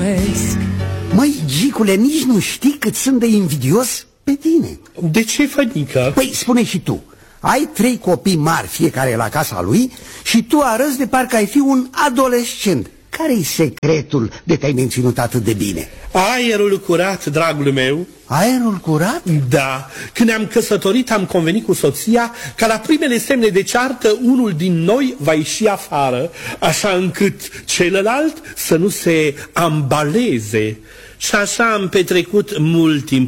mulțumesc. Măi, Gicule, nici nu știi cât sunt de invidios pe tine. De ce, Fănică? Păi, spune și tu. Ai 3 copii mari, fiecare la casa lui, și tu arăți de parcă ai fi un adolescent. Care-i secretul de te-ai menținut atât de bine? Aerul curat, dragul meu. Aerul curat? Da. Când ne-am căsătorit, am convenit cu soția că la primele semne de ceartă unul din noi va ieși afară, așa încât celălalt să nu se ambaleze. Și așa am petrecut mult timp